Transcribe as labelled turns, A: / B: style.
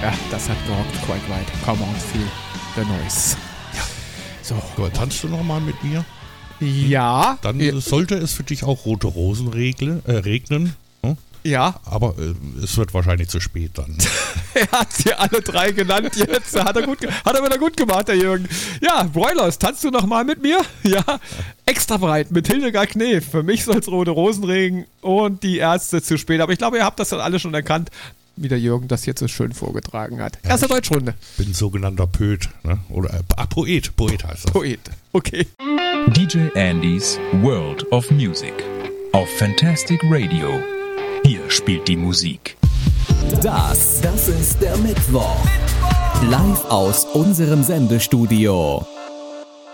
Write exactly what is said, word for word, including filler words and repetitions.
A: Ja, das hat gerockt, quite right. Come on, feel the noise.
B: Ja.
A: So.
B: Aber tanzt du noch mal mit mir?
A: Ja.
B: Dann
A: ja.
B: sollte es für dich auch rote Rosen regle, äh, regnen. Hm?
A: Ja.
B: Aber äh, es wird wahrscheinlich zu spät dann.
A: Er hat sie alle drei genannt jetzt. Hat er, gut, hat er wieder gut gemacht, der Jürgen. Ja, Broilers, tanzt du noch mal mit mir? Ja. Extra breit mit Hildegard Knef. Für mich soll es rote Rosen regnen und die Ärzte zu spät. Aber ich glaube, ihr habt das dann alle schon erkannt, wie der Jürgen das jetzt so schön vorgetragen hat.
B: Ja,
A: Erste Deutschrunde.
B: Ich bin sogenannter Poet. Ne? Oder äh, ah, Poet. Poet heißt das.
A: Poet. Okay.
C: D J Andys World of Music auf Fantastic Radio. Hier spielt die Musik.
D: Das, das ist der Mittwoch. Live aus unserem Sendestudio.